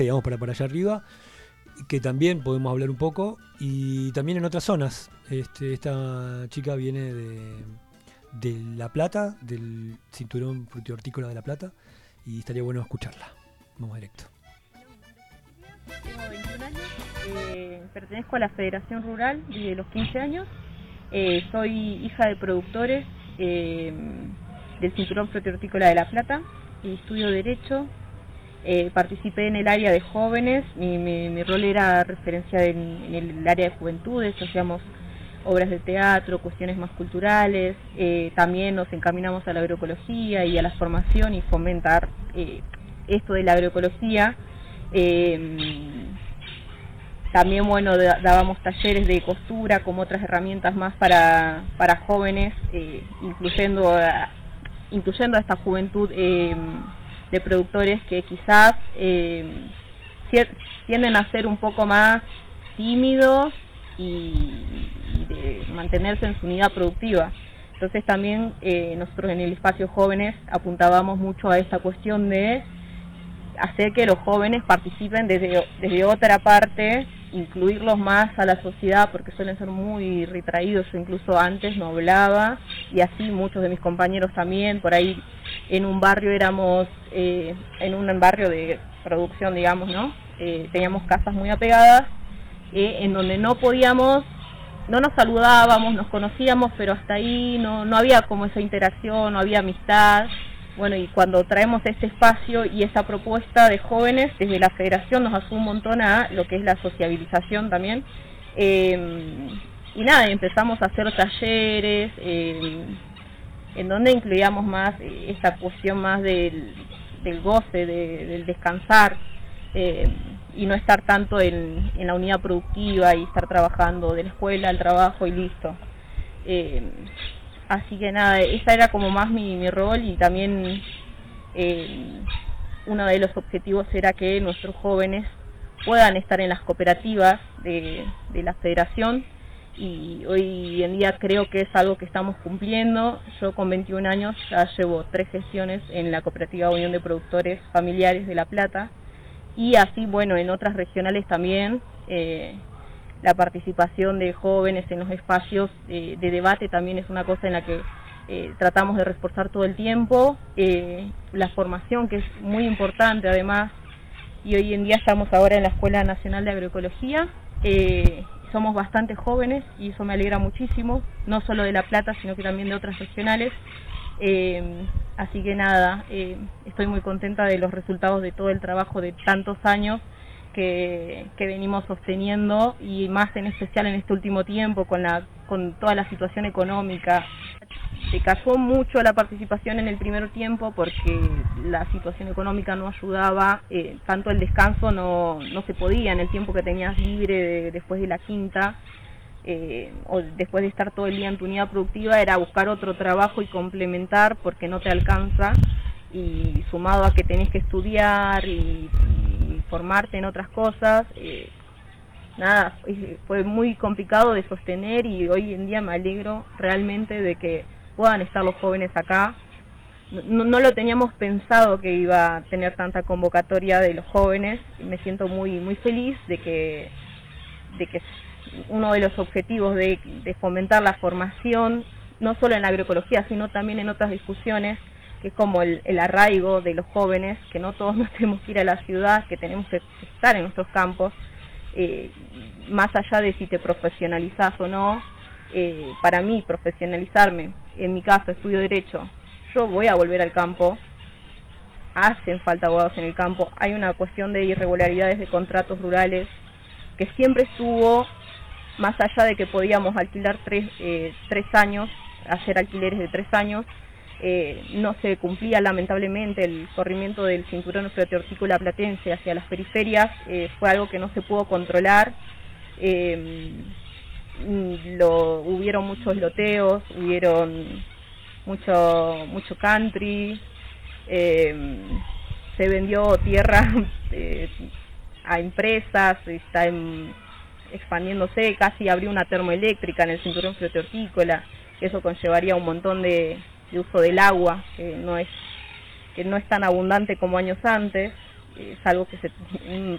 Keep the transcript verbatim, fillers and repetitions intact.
digamos, para, para allá arriba, que también podemos hablar un poco, y también en otras zonas. Este, esta chica viene de, de La Plata, del cinturón frutihortícola de La Plata, y estaría bueno escucharla. Vamos directo. Tengo veintiún años, eh, pertenezco a la Federación Rural desde los quince años, eh, soy hija de productores eh, del cinturón frutihortícola de La Plata, y estudio Derecho. Eh, participé en el área de jóvenes, mi, mi, mi rol era referencia en, en el área de juventudes, hacíamos obras de teatro, cuestiones más culturales, eh, también nos encaminamos a la agroecología y a la formación y fomentar eh, esto de la agroecología. Eh, también, bueno, dábamos talleres de costura como otras herramientas más para, para jóvenes, eh, incluyendo, a, incluyendo a esta juventud eh, de productores que quizás eh, tienden a ser un poco más tímidos y, y de mantenerse en su unidad productiva. Entonces también eh, nosotros en el espacio jóvenes apuntábamos mucho a esta cuestión de hacer que los jóvenes participen desde, desde otra parte, incluirlos más a la sociedad, porque suelen ser muy retraídos. Yo incluso antes no hablaba, y así muchos de mis compañeros también. Por ahí en un barrio éramos, eh, en un barrio de producción, digamos, ¿no? Eh, teníamos casas muy apegadas, eh, en donde no podíamos, no nos saludábamos, nos conocíamos, pero hasta ahí no, no había como esa interacción, no había amistad. Bueno, y cuando traemos este espacio y esta propuesta de jóvenes, desde la federación nos ayuda un montón a lo que es la sociabilización también. Eh, y nada, empezamos a hacer talleres, eh, en donde incluíamos más eh, esta cuestión más del, del goce, de, del descansar, eh, y no estar tanto en, en la unidad productiva y estar trabajando de la escuela al trabajo y listo. Eh, Así que nada, ese era como más mi, mi rol, y también eh, uno de los objetivos era que nuestros jóvenes puedan estar en las cooperativas de, de la federación, y hoy en día creo que es algo que estamos cumpliendo. Yo con veintiún años ya llevo tres gestiones en la cooperativa Unión de Productores Familiares de La Plata, y así, bueno, en otras regionales también. Eh, La participación de jóvenes en los espacios eh, de debate también es una cosa en la que eh, tratamos de reforzar todo el tiempo. Eh, la formación, que es muy importante además, y hoy en día estamos ahora en la Escuela Nacional de Agroecología. Eh, somos bastante jóvenes y eso me alegra muchísimo, no solo de La Plata, sino que también de otras regionales. Eh, así que nada, eh, estoy muy contenta de los resultados de todo el trabajo de tantos años Que, que venimos sosteniendo, y más en especial en este último tiempo con la con toda la situación económica. Se cayó mucho la participación en el primer tiempo porque la situación económica no ayudaba, eh, tanto el descanso no, no se podía en el tiempo que tenías libre de, después de la quinta, eh, o después de estar todo el día en tu unidad productiva, era buscar otro trabajo y complementar porque no te alcanza, y sumado a que tenés que estudiar y, y formarte en otras cosas, eh, nada, fue muy complicado de sostener, y hoy en día me alegro realmente de que puedan estar los jóvenes acá. No, no lo teníamos pensado que iba a tener tanta convocatoria de los jóvenes, y me siento muy muy feliz de que, de que uno de los objetivos de, de fomentar la formación, no solo en la agroecología, sino también en otras discusiones, que es como el, el arraigo de los jóvenes, que no todos nos tenemos que ir a la ciudad, que tenemos que estar en nuestros campos, eh, más allá de si te profesionalizás o no. Eh, para mí, profesionalizarme, en mi caso, estudio Derecho, yo voy a volver al campo, hacen falta abogados en el campo, hay una cuestión de irregularidades de contratos rurales, que siempre estuvo, más allá de que podíamos alquilar tres, eh, tres años, hacer alquileres de tres años, Eh, no se cumplía lamentablemente el corrimiento del cinturón frutihortícola platense hacia las periferias. Eh, fue algo que no se pudo controlar. Eh, lo, hubieron muchos loteos, hubieron mucho mucho country, eh, se vendió tierra eh, a empresas, está en, expandiéndose, casi abrió una termoeléctrica en el cinturón frutihortícola. Eso conllevaría un montón de de uso del agua, que no es que no es tan abundante como años antes, es algo que se, un